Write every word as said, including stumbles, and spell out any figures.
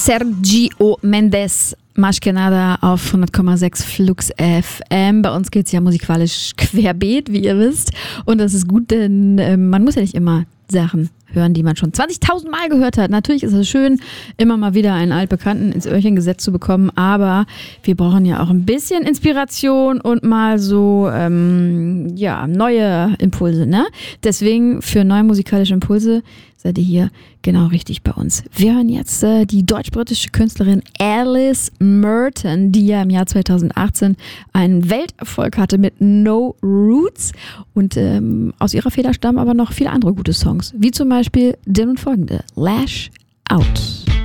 Sergio Mendes, Más que nada auf hundert Komma sechs Flux F M. Bei uns geht es ja musikalisch querbeet, wie ihr wisst. Und das ist gut, denn äh, man muss ja nicht immer Sachen hören, die man schon zwanzigtausend Mal gehört hat. Natürlich ist es schön, immer mal wieder einen Altbekannten ins Öhrchen gesetzt zu bekommen, aber wir brauchen ja auch ein bisschen Inspiration und mal so ähm, ja, neue Impulse, ne? Deswegen für neue musikalische Impulse seid ihr hier genau richtig bei uns. Wir hören jetzt äh, die deutsch-britische Künstlerin Alice Merton, die ja im Jahr zweitausendachtzehn einen Welterfolg hatte mit No Roots und ähm, aus ihrer Feder stammen aber noch viele andere gute Songs, wie zum Beispiel den und folgende, Lash Out.